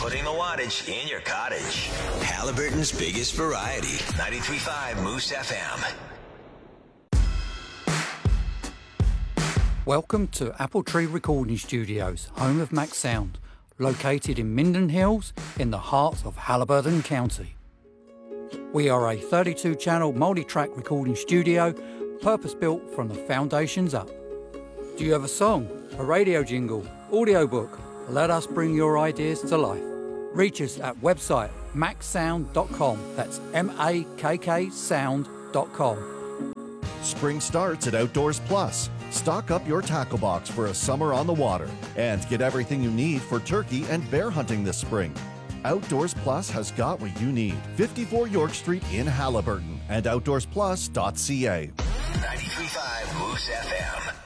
putting the wattage in your cottage. Halliburton's biggest variety. 93.5 Moose FM. Welcome to Apple Tree Recording Studios, home of Max Sound, located in Minden Hills in the heart of Halliburton County. We are a 32-channel multi-track recording studio, purpose-built from the foundations up. Do you have a song, a radio jingle, audiobook? Let us bring your ideas to life. Reach us at website maxsound.com. That's MAKK sound.com. Spring starts at Outdoors Plus. Stock up your tackle box for a summer on the water and get everything you need for turkey and bear hunting this spring. Outdoors Plus has got what you need. 54 York Street in Halliburton and outdoorsplus.ca. 93.5 Moose FM.